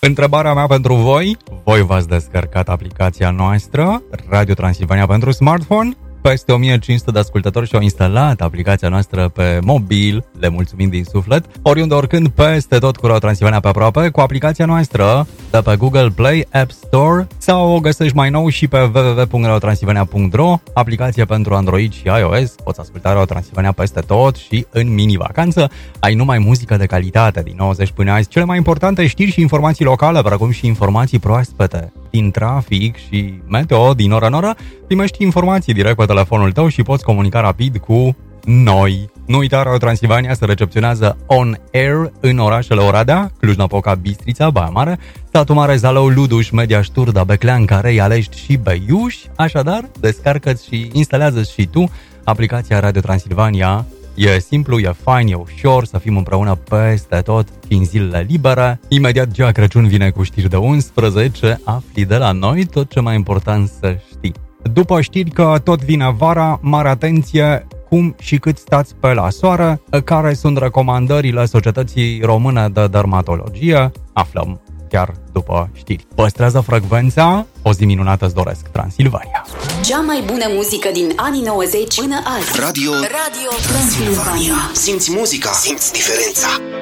Întrebarea mea pentru voi v-ați descărcat aplicația noastră Radio Transilvania pentru smartphone? Peste 1500 de ascultători și-au instalat aplicația noastră pe mobil, le mulțumim din suflet, oriunde, oricând, peste tot cu Radio Transilvania pe aproape, cu aplicația noastră de pe Google Play, App Store, sau o găsești mai nou și pe www.radiotransilvania.ro, aplicație pentru Android și iOS. Poți asculta Radio Transilvania peste tot și în mini-vacanță. Ai numai muzică de calitate din 90 până azi, cele mai importante știri și informații locale, precum și informații proaspete din trafic și meteo din oră în oră. Primești informații direct pe telefonul tău și poți comunica rapid cu noi. Nu uita, Radio Transilvania se recepționează on air în orașele Oradea, Cluj-Napoca, Bistrița, Baia Mare, Satu Mare, Zalău, Luduș, Mediaș, Turda, Beclean, Carei, Alești și Beiuș. Așadar, descarcă-ți și instalează-ți și tu aplicația Radio Transilvania. E simplu, e fain, e ușor să fim împreună peste tot în zilele libere. Imediat Gea Crăciun vine cu știri de 11, afli de la noi tot ce mai important să știi. După știri că tot vine vara, mare atenție cum și cât stați pe la soară, care sunt recomandările Societății Române de Dermatologie, aflăm chiar după știri. Păstrează frecvența, o zi minunată îți doresc, Transilvania. Cea mai bună muzică din anii 90 până azi. Radio Transilvania. Simți muzica, simți diferența.